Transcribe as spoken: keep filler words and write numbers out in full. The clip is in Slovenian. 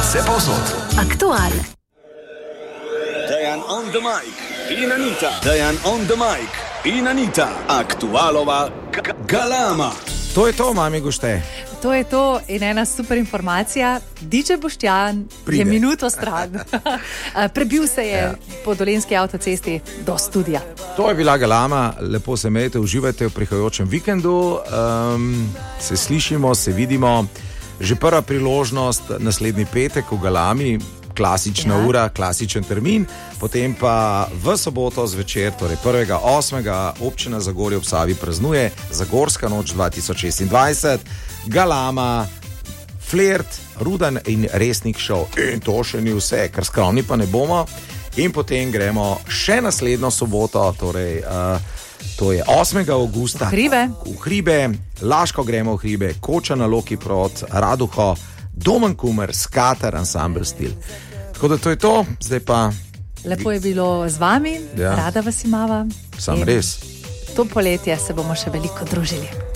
vse povsod. Aktual. Dejan on the mic in Anita. Dejan on the mic in Anita. Aktualova g- galama. To je to, mami gošte. To je to in ena super informacija. D J Boštjan Pride. je minuto stran. Prebil se je Ja. po Dolenjski avtocesti do studia. To je bila galama, lepo se imejte, uživajte v prihajajočem vikendu. Um, se slišimo, se vidimo. Že prva priložnost naslednji petek v galami, klasična Ja. ura, klasičen termin, potem pa v soboto zvečer, torej prvega osmega občina Zagorje ob Savi praznuje Zagorska noč dva tisoč šestindvajset, galama, flirt, Rudan in Resnik šov. In to še ni vse, ker skromni pa ne bomo. In potem gremo še naslednjo soboto, torej uh, to je osmega avgusta. V hribe. V hribe, Laško gremo v hribe, Koča na Loki prot, Raduho, Domen Kumer, Skater, ansambl Stil. Tako da to je to, zdaj pa... Lepo je bilo z vami, Ja. rada vas imava. Sam In res. To poletje se bomo še veliko družili.